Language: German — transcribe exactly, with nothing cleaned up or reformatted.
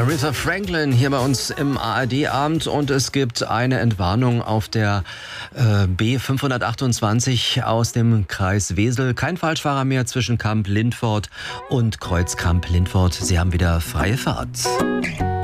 Aretha Franklin hier bei uns im A R D-Abend und es gibt eine Entwarnung auf der äh, B fünfhundertachtundzwanzig aus dem Kreis Wesel. Kein Falschfahrer mehr zwischen Kamp-Lindfort und Kreuz Kamp-Lindfort. Sie haben wieder freie Fahrt.